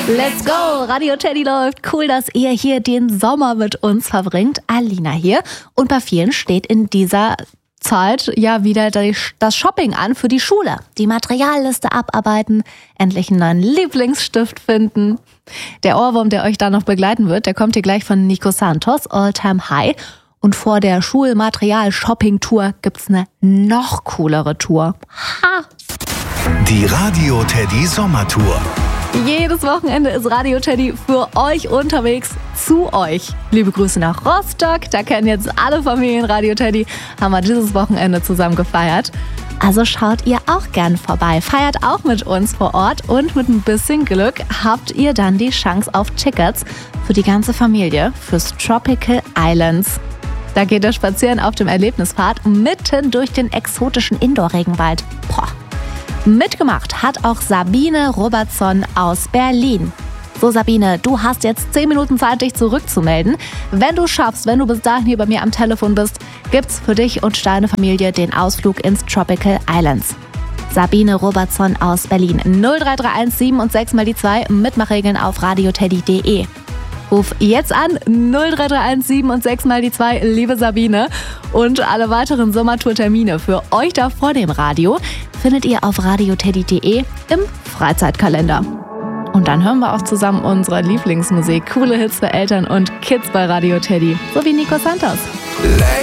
Let's go! Radio Teddy läuft. Cool, dass ihr hier den Sommer mit uns verbringt. Alina hier. Und bei vielen steht in dieser Zeit ja wieder das Shopping an für die Schule. Die Materialliste abarbeiten, endlich einen neuen Lieblingsstift finden. Der Ohrwurm, der euch da noch begleiten wird, der kommt hier gleich von Nico Santos, All Time High. Und vor der Schulmaterial-Shopping-Tour gibt's eine noch coolere Tour. Ha! Die Radio Teddy Sommertour. Jedes Wochenende ist Radio Teddy für euch unterwegs, zu euch. Liebe Grüße nach Rostock, da kennen jetzt alle Familien Radio Teddy, haben wir dieses Wochenende zusammen gefeiert. Also schaut ihr auch gern vorbei, feiert auch mit uns vor Ort und mit ein bisschen Glück habt ihr dann die Chance auf Tickets für die ganze Familie fürs Tropical Islands. Da geht ihr spazieren auf dem Erlebnispfad mitten durch den exotischen Indoor-Regenwald. Boah. Mitgemacht hat auch Sabine Robertson aus Berlin. So Sabine, du hast jetzt 10 Minuten Zeit, dich zurückzumelden. Wenn du schaffst, wenn du bis dahin hier bei mir am Telefon bist, gibt's für dich und deine Familie den Ausflug ins Tropical Islands. Sabine Robertson aus Berlin. 0331 7 und 6 mal die 2, Mitmachregeln auf radioteddy.de. Ruf jetzt an 0331 7 und 6 mal die 2, liebe Sabine. Und alle weiteren Sommertour-Termine für euch da vor dem Radio findet ihr auf radioteddy.de im Freizeitkalender. Und dann hören wir auch zusammen unsere Lieblingsmusik, coole Hits für Eltern und Kids bei Radio Teddy, so wie Nico Santos.